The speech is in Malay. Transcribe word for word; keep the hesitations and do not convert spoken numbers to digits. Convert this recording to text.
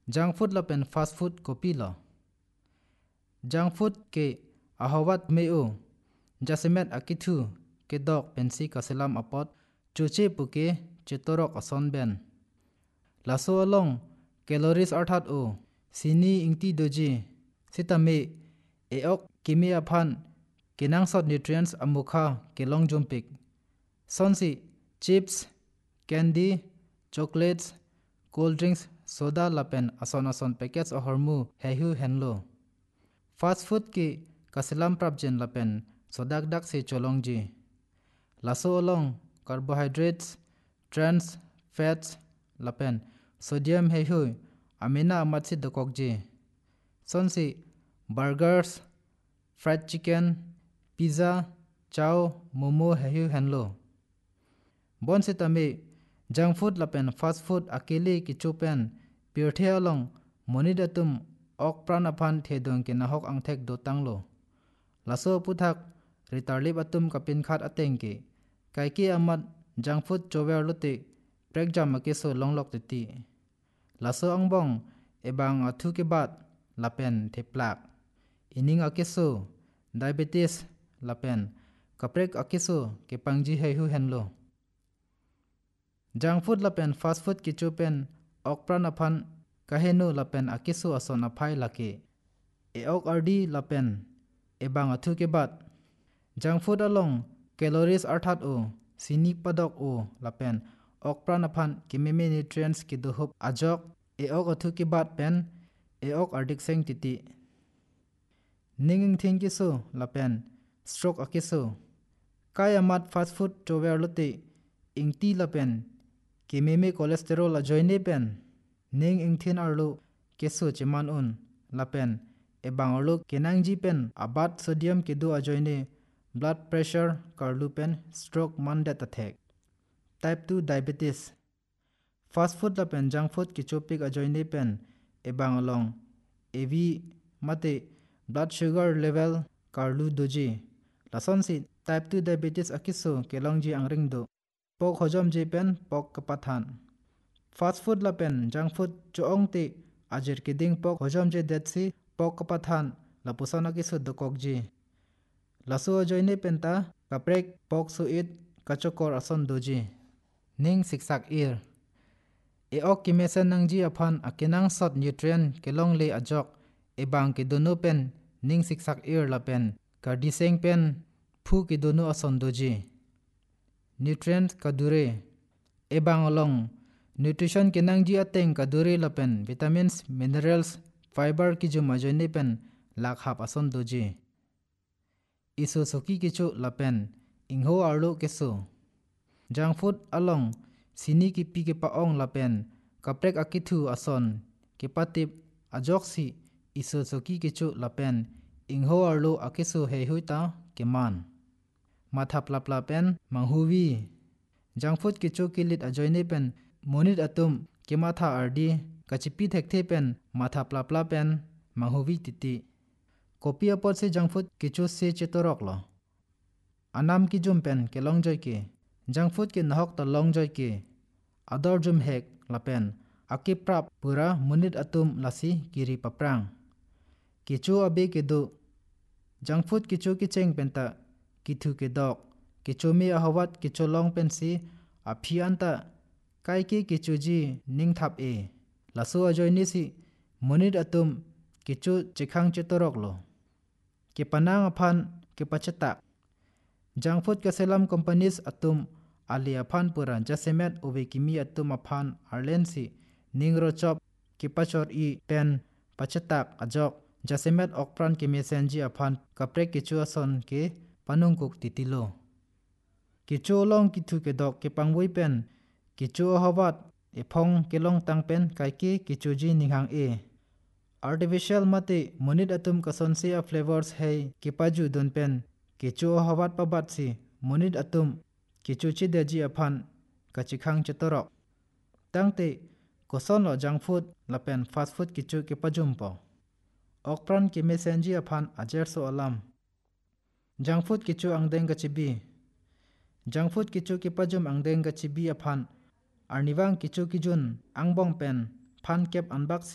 junk food la pen fast food copy lo junk food ke ahawat meo jasemet akithu ke dok pensi kaselam apot chuche puke chetorok ason ben laso along calories arthat o sini ingti doji sitame eok kimi aphan kinang sot nutrients amukha kelong jumpik sonsi chips candy chocolates cold drinks soda lapen ason ason packets o hormu hehu henlo fast food ki kaselam prapjen lapen sodak dak se cholongji laso along carbohydrates trans fats lapen sodium hehu amina amatsi dokokji sonsi burgers fried chicken pizza chow momo hehu henlo bonse tame junk food lapen fast food akele ki chupen pirthe along monidatum ok pranaphan thedong ke nahok angthek do tanglo laso puthak ritarlip atum kapin khat atengke kaiki amat junk food chower lote prekjam ke so longlok ti laso angbong ebang athu ke bat lapen theplak ining akeso diabetes lapen kaprek akeso ke pangji hehu henlo junk food lapen fast food ki chupen okpran aphan kahenu lapen akeso ason aphai lake e ok ardi lapen ebang athu ke bat junk food along calories arthat o sini padok o lapen okpran aphan kimeme nutrients ki dohop ajok e ok athu ke bat pen e ok ardik seng titi ninging thing ki so lapen stroke akeso kaya mat fast food chower lote ingti lapen kimeme cholesterol a joine pen ning ingthin arlo keso cheman un lapen e bangorlo kenangji pen abat sodium kedu a joine blood pressure karlu pen stroke mande tathek type two diabetes fast food lapen junk food ki chopik a joine pen e bangalong ev mate blood sugar level karlu doji lasonsi type two diabetes akiso kelongji angring do pok hojom je pen pok kapathan fast food la pen junk food choong te ajer keding pok hojom je detsi pok kapathan la pusana ki sud kokji laso joine penta kaprek pok suit kachokor ason doji ning siksak ir e ok kimesen nangji aphan akinang sot nutrient kelong le ajok e bang ke dono pen ning siksak ir la pen kardiseng pen phu ke dono ason doji nutrient kadure ebang along nutrition kenangji ateng kadure lapen vitamins minerals fiber ki juma joine pen lak hap ason doji iso soki kichu lapen ingho arlo keso junk food along sini ki pi ke paong lapen kaprek akithu ason ke patip ajoksi iso soki kichu lapen ingho arlo akeso hehuita keman matha plapla pen manghuwi junk food ki chokilit ajoine pen monit atum kematha ardi kachipi thekte pen matha plapla pen manghuwi titi kopi apot se junk food ki cho se chetorok lo anam ki jum pen ke longjoy ke junk food ke nahok ta longjoy ke ador jum hek lapen akiprap pura monit atum lasi kiri paprang kichu abe ke do junk food ki cho ki cheng penta kithu ke dok kichomi ahawat kicholong pensi aphianta kaiki kichuji ningthap e laso ajoini si monit atum kichu chikhang chetorok lo ke panang aphan ke pachata junk food ka selam companies atum ali aphan pura jasemet obe kimi atum aphan arlensi ningro chop ke pachor i pen pachatak ajok jasemet okpran ke mesenji aphan kaprek kichu ason ke panungkuk titilo kichu long kithu ke dok ke pangwei pen kichu hawat ephong kelong tang pen kaiki kichuji ninghang e artificial mate monit atum kasonse a flavors hey kipaju don pen kichu hawat pabat si monit atum kichu chi deji aphan kachikhang chetorok tangte koson lo junk food lapen fast food kichu ke pajum po okpran ke mesenji aphan ajer so alam junk food kichu angdeng kachibi junk food kichu ke pajum angdeng kachibi aphan arniwang kichu kijun angbong pen phan kep unbox